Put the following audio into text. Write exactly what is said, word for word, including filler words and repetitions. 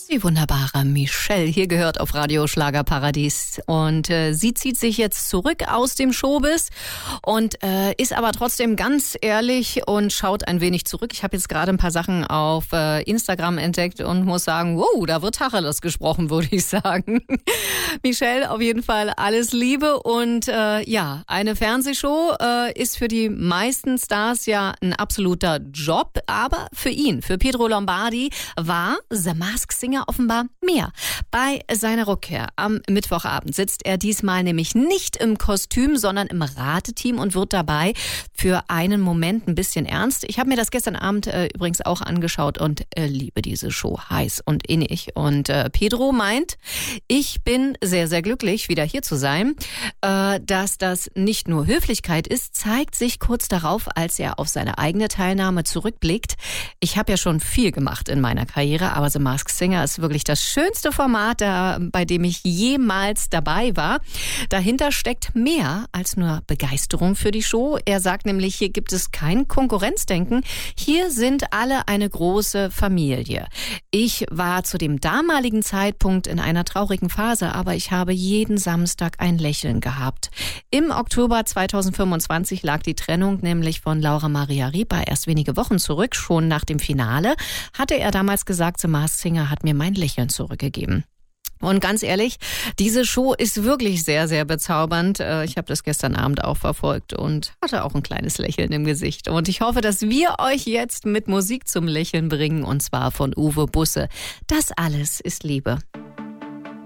Die wunderbare Michelle, hier gehört auf Radio Schlagerparadies. Und äh, sie zieht sich jetzt zurück aus dem Showbiz und äh, ist aber trotzdem ganz ehrlich und schaut ein wenig zurück. Ich habe jetzt gerade ein paar Sachen auf äh, Instagram entdeckt und muss sagen, wow, da wird Tacheles gesprochen, würde ich sagen. Michelle, auf jeden Fall alles Liebe. Und äh, ja, eine Fernsehshow äh, ist für die meisten Stars ja ein absoluter Job. Aber für ihn, für Pietro Lombardi, war The Masked Singer offenbar mehr. Bei seiner Rückkehr am Mittwochabend sitzt er diesmal nämlich nicht im Kostüm, sondern im Rateteam und wird dabei für einen Moment ein bisschen ernst. Ich habe mir das gestern Abend äh, übrigens auch angeschaut und äh, liebe diese Show heiß und innig. Und äh, Pedro meint, ich bin sehr, sehr glücklich, wieder hier zu sein. Äh, dass das nicht nur Höflichkeit ist, zeigt sich kurz darauf, als er auf seine eigene Teilnahme zurückblickt. Ich habe ja schon viel gemacht in meiner Karriere, aber The Masked Singer ist wirklich das schönste Format, da, bei dem ich jemals dabei war. Dahinter steckt mehr als nur Begeisterung für die Show. Er sagt nämlich, hier gibt es kein Konkurrenzdenken. Hier sind alle eine große Familie. Ich war zu dem damaligen Zeitpunkt in einer traurigen Phase, aber ich habe jeden Samstag ein Lächeln gehabt. Im Oktober zweitausendfünfundzwanzig lag die Trennung nämlich von Laura Maria Ripa erst wenige Wochen zurück. Schon nach dem Finale hatte er damals gesagt, The Masked Singer hat mir mein Lächeln zurückgegeben. Und ganz ehrlich, diese Show ist wirklich sehr, sehr bezaubernd. Ich habe das gestern Abend auch verfolgt und hatte auch ein kleines Lächeln im Gesicht. Und ich hoffe, dass wir euch jetzt mit Musik zum Lächeln bringen, und zwar von Uwe Busse. Das alles ist Liebe.